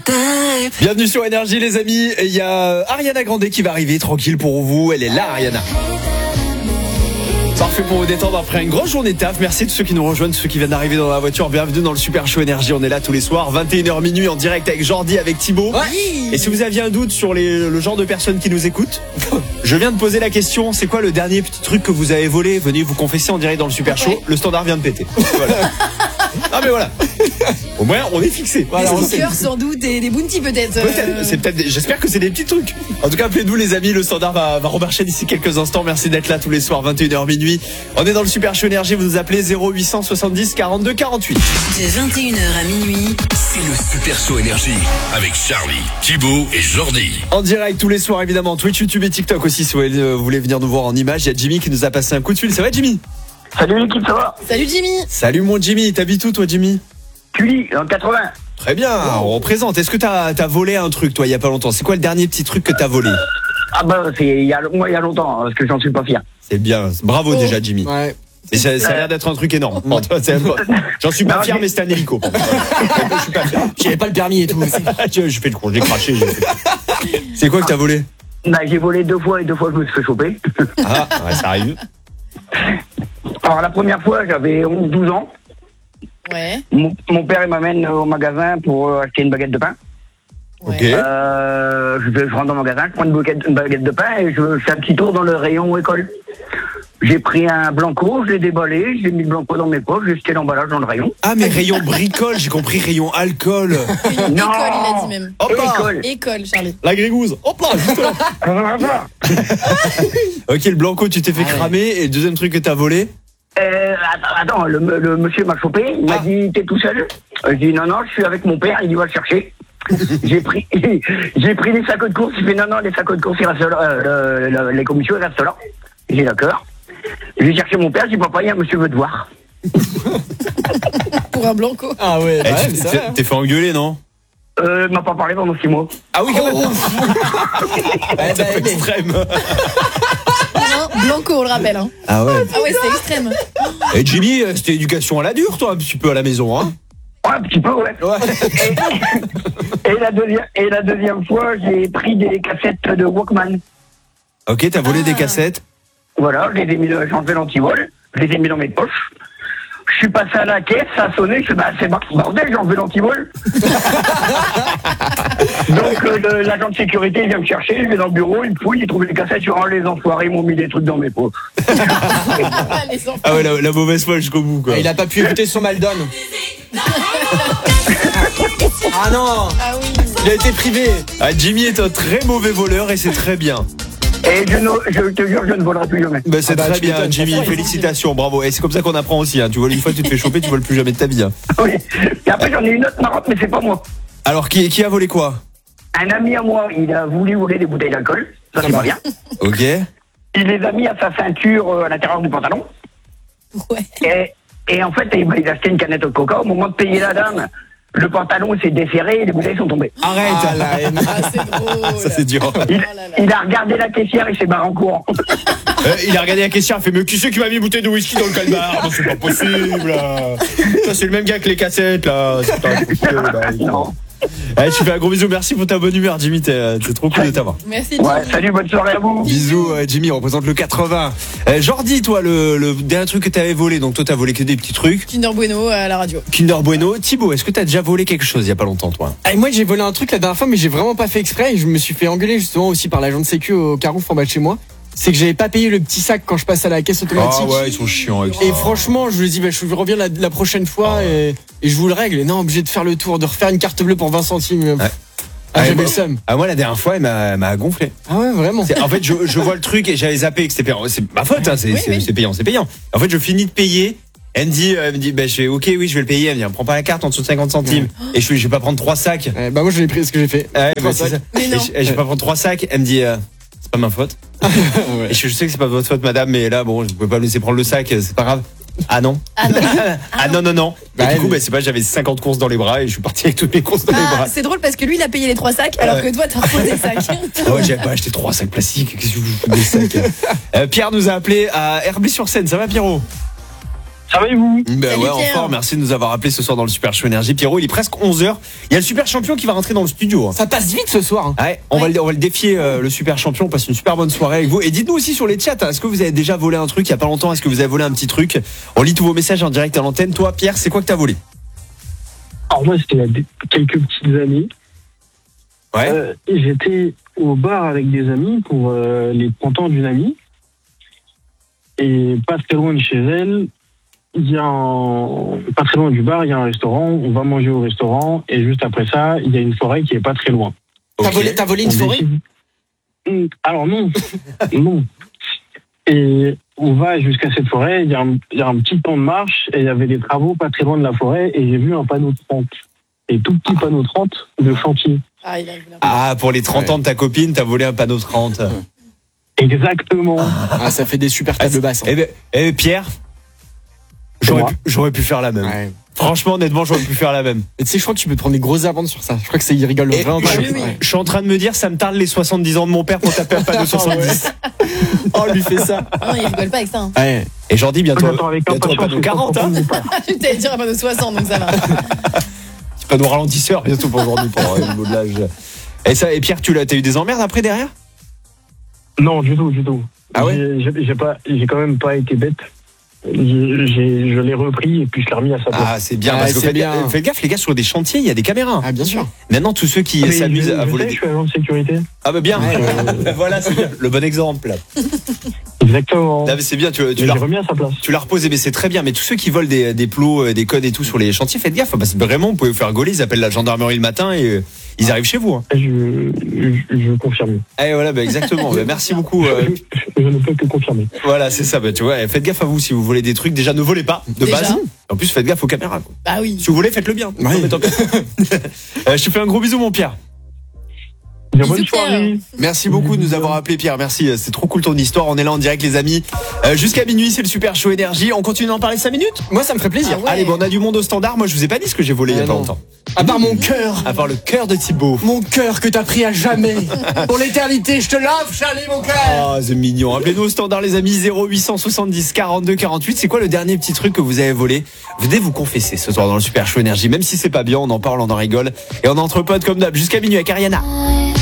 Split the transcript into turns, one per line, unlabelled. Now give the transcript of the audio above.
Bienvenue sur Énergie les amis, il y a Ariana Grande qui va arriver tranquille pour vous, elle est là Ariana. Parfait pour vous détendre après une grosse journée de taf. Merci à tous ceux qui nous rejoignent, ceux qui viennent d'arriver dans la voiture. Bienvenue dans le Super Show Énergie. On est là tous les soirs, 21h minuit en direct avec Jordi, avec Thibaut.
Oui.
Et si vous aviez un doute sur le genre de personnes qui nous écoutent, je viens de poser la question. C'est quoi le dernier petit truc que vous avez volé? Venez vous confesser en direct dans le Super Show. Le standard vient de péter. Voilà. Ah mais voilà. Au moins on est fixé. Voilà,
des stickers sans doute et des bounties peut-être.
J'espère que c'est des petits trucs. En tout cas appelez-nous les amis, le standard va remarcher d'ici quelques instants. Merci d'être là tous les soirs 21h minuit. On est dans le Super Show Énergie, vous nous appelez 0870 42 48.
De 21h à minuit,
c'est le Super Show Énergie avec Charlie, Thibaut et Jordi.
En direct tous les soirs évidemment, Twitch, YouTube et TikTok aussi si vous voulez venir nous voir en image. Il y a Jimmy qui nous a passé un coup de fil. Ça va Jimmy?
Salut l'équipe, ça va?
Salut Jimmy.
Salut mon Jimmy, t'habites où toi Jimmy?
Tully, en 80.
Très bien, on représente. Est-ce que t'as volé un truc toi il y a pas longtemps? C'est quoi le dernier petit truc que t'as volé?
Ah bah c'est il y a longtemps, parce que j'en suis pas fier.
C'est bien, bravo déjà Jimmy.
Ouais.
Et ça a l'air d'être un truc énorme. J'en suis pas fier, mais c'est un hélico.
J'avais pas le permis et tout.
Je fais le con, j'ai craché. C'est quoi que t'as volé?
Bah j'ai volé 2 fois et 2 fois je me suis fait choper.
Ah, ouais, ça arrive.
Alors la première fois j'avais 11-12 ans.
Ouais.
Mon père il m'amène au magasin pour acheter une baguette de pain.
Ouais.
Ok.
Je rentre dans le magasin, je prends une baguette de pain et je fais un petit tour dans le rayon école. J'ai pris un Blanco, je l'ai déballé, j'ai mis le Blanco dans mes poches, j'ai jeté l'emballage dans le rayon.
Ah mais rayon bricole, j'ai compris rayon alcool.
École, il a dit même.
Hop là.
École, Charlie.
La grégouze. Hop là, juste là. Ok, le Blanco, tu t'es fait cramer. Et le deuxième truc que t'as volé?
Attends, le monsieur m'a chopé, il m'a dit t'es tout seul? Je dis non, je suis avec mon père, il dit va le chercher. J'ai pris les sacs de course, il fait non, les sacs de course ils restent là, les commissions ils restent là. J'ai d'accord. J'ai cherché mon père, j'ai dit papa, il y a un monsieur veut te voir.
Pour un Blanco.
Ah ouais,
T'es fait engueuler, non?
Il m'a pas parlé pendant 6 mois.
Ah oui, quand même. C'est un peu extrême.
Blanco, on le rappelle. Hein.
Ah ouais.
Ah ouais, c'est extrême.
Et Jimmy, c'était éducation à la dure, toi, un petit peu à la maison, hein?
Ouais, un petit peu, ouais. Et la deuxième fois, j'ai pris des cassettes de Walkman.
Ok, t'as volé des cassettes?
Voilà, j'ai enlevé l'antivol, je les ai mis dans mes poches. Je suis passé à la caisse, ça a sonné, je dis bah c'est bordel, j'ai enlevé l'antivol. Donc l'agent de sécurité il vient me chercher, je vais dans le bureau, il me fouille, il trouve les cassettes, je rends les enfoirés, ils m'ont mis des trucs dans mes poches.
Ah ouais, la mauvaise foi jusqu'au bout quoi.
Il a pas pu écouter son Maldon. Ah non.
Ah oui.
Il a été privé.
Ah, Jimmy est un très mauvais voleur et c'est très bien.
Et je te jure, je ne volerai plus jamais.
Bah, c'est très
tu
bien
m'étonnes.
Jimmy, félicitations, bravo. Et c'est comme ça qu'on apprend aussi, hein. Tu voles une fois, tu te fais choper, tu voles plus jamais de ta vie, hein.
Oui. Et après j'en ai une autre marrante, mais c'est pas moi.
Alors qui a volé quoi?
Un ami à moi, il a voulu voler des bouteilles d'alcool, ça c'est pas bien.
Ok.
Il les a mis à sa ceinture à l'intérieur du pantalon.
Ouais.
Et en fait, il a acheté une canette de coca. Au moment de payer la dame, le pantalon s'est desserré et les bouteilles sont tombées.
Arrête.
Ah la haine.
Ah, c'est drôle.
Ça c'est dur.
Il a regardé la caissière et s'est barré en courant.
Il a regardé la caissière, il fait mais qui c'est qui m'a mis une bouteille de whisky dans le calbar? Non, c'est pas possible là. Ça c'est le même gars que les cassettes là. C'est pas possible là.
Non.
Allez, je te fais un gros bisou, merci pour ta bonne humeur Jimmy, c'est trop cool de t'avoir.
Merci Jimmy.
Ouais, salut, bonne soirée à vous.
Bisous Jimmy, on représente le 80. Jordi, toi le dernier truc que t'avais volé, donc toi t'as volé que des petits trucs.
Kinder Bueno à la radio.
Kinder Bueno. Thibaut, est-ce que t'as déjà volé quelque chose il y a pas longtemps toi?
Ah, et moi j'ai volé un truc la dernière fois mais j'ai vraiment pas fait exprès et je me suis fait engueuler justement aussi par l'agent de sécu au Carrefour en bas de chez moi. C'est que j'avais pas payé le petit sac quand je passe à la caisse automatique.
Ah ouais, ils sont chiants avec ça.
Et franchement, je lui ai dit, je reviens la prochaine fois et je vous le règle. Et non, obligé de faire le tour, de refaire une carte bleue pour 20 centimes.
Ouais.
Ah, j'avais
moi,
le seum.
Ah, moi, la dernière fois, elle m'a gonflé.
Ah ouais, vraiment.
En fait, je vois le truc et j'avais zappé que c'était payant. C'est ma faute, hein, c'est payant. En fait, je finis de payer. Elle me dit, bah, je fais, ok, oui, je vais le payer. Elle me dit, prends pas la carte en dessous de 50 centimes. Et je vais pas prendre 3 sacs.
Bah, moi, je l'ai pris ce que j'ai fait.
Ouais, bah,
3
c'est
sacs.
ça.
Mais non.
Et je vais pas prendre 3 sacs. Elle me dit, c'est pas ma faute.
Ouais.
Et je sais que c'est pas votre faute, madame, mais là, bon, je pouvais pas me laisser prendre le sac, c'est pas grave. Ah non.
Ah non.
Ah non. Et
Bah,
du coup, c'est pas, j'avais 50 courses dans les bras et je suis parti avec toutes mes courses dans les
Ah,
bras.
c'est drôle parce que lui il a payé les 3 sacs alors que toi t'as reposé les sacs.
Ah ouais, j'avais pas acheté 3 sacs plastiques. Qu'est-ce que je fous des sacs? Pierre nous a appelé à Herblay-sur-Seine. Ça va, Pierrot?
Ça va et vous?
Ben
Salut,
ouais, en
Pierre.
forme. Merci de nous avoir appelé ce soir dans le Super Show Énergie. Pierrot, il est presque 11h. Il y a le super champion qui va rentrer dans le studio.
Ça passe vite ce soir.
Ouais, on va le défier, le super champion. On passe une super bonne soirée avec vous. Et dites-nous aussi sur les chats, est-ce que vous avez déjà volé un truc il y a pas longtemps? Est-ce que vous avez volé un petit truc? On lit tous vos messages en direct à l'antenne. Toi, Pierre, c'est quoi que t'as volé?
Alors moi, c'était il y a quelques petites années.
Ouais.
J'étais au bar avec des amis pour les 30 ans d'une amie. Et pas très loin de chez elle, pas très loin du bar, il y a un restaurant. On va manger au restaurant. Et juste après ça, il y a une forêt qui est pas très loin.
T'as volé une
On
forêt?
décide- Alors non, non. Et on va jusqu'à cette forêt, il y a un petit temps de marche et il y avait des travaux pas très loin de la forêt et j'ai vu un panneau 30. Et tout petit panneau 30 de chantier.
Ah, il a voulu.
Ah, pour les 30 ans de ta copine, t'as volé un panneau 30.
Exactement.
Ah, ça fait des super tables basses. hein.
Pierre,
Moi.
j'aurais pu faire la même.
Ouais.
Franchement, honnêtement, j'aurais pu faire la même.
Et tu sais, je crois que tu peux te prendre des grosses amendes sur ça. Je crois que ça, ils rigolent
Et
vraiment
je,
pas.
oui, oui.
je suis en train de me dire, ça me tarde les 70 ans de mon père pour taper un panneau 70.
Oh, lui fait ça.
Ah non, il rigole pas avec ça. Hein.
Ouais.
Et Jordi, bientôt
J'attends avec
un
impatience
panneau
le
40, hein.
Je t'allais dire un panneau 60, donc ça va.
Petit panneau ralentisseur bientôt pour Jordi pour le niveau de l'âge. Et Pierre, t'as eu des emmerdes après derrière?
Non, du tout.
Ah ouais?
J'ai quand même pas été bête. Je l'ai repris et puis je l'ai remis à sa place.
Ah, c'est bien,
Ah,
parce que
c'est bien.
faites gaffe, les gars, sur des chantiers, il y a des caméras.
Ah, bien sûr.
Maintenant, tous ceux qui
Mais
s'amusent à voler
je
des...
suis agent de sécurité.
Ah bah bien,
Ouais.
voilà, c'est bien. Le bon exemple.
Exactement.
Là, mais c'est bien, tu
Mais
l'as
j'ai remis à sa place.
tu l'as reposé, mais c'est très bien. Mais tous ceux qui volent des plots, des codes et tout sur les chantiers, faites gaffe, parce que vraiment, vous pouvez vous faire gauler, ils appellent la gendarmerie le matin et ils arrivent chez vous. Hein.
Je confirme.
Eh voilà, bah, exactement. Bah, merci beaucoup.
Je ne peux que confirmer.
Voilà, c'est ça. Bah, tu vois, faites gaffe à vous si vous volez des trucs. Déjà, ne volez pas de
Déjà.
base. En plus, faites gaffe aux caméras. Quoi.
Bah oui.
Si vous voulez, faites-le bien.
Ouais.
Non, mais tant pis. Je te fais un gros bisou, mon Pierre.
Bien,
Bisous,
bonne soirée.
Merci beaucoup de nous avoir appelé, Pierre. Merci, c'est trop cool ton histoire. On est là en direct, les amis. Jusqu'à minuit, c'est le Super Show Énergie. On continue d'en parler 5 minutes.
Moi, ça me ferait plaisir.
Ah ouais.
Allez, bon, on a du monde au standard. Moi, je vous ai pas dit ce que j'ai volé il y a pas
non.
longtemps.
À part mon cœur.
À part le cœur de Thibaut.
Mon cœur que t'as pris à jamais. Pour l'éternité, je te lave, Charlie, mon cœur.
Ah, c'est mignon. Appelez-nous au standard, les amis. 0870 42 48. C'est quoi le dernier petit truc que vous avez volé? Venez vous confesser ce soir dans le Super Show Énergie. Même si c'est pas bien, on en parle, on en rigole. Et on est entre potes comme d'hab. Jusqu'à minuit avec Ariana.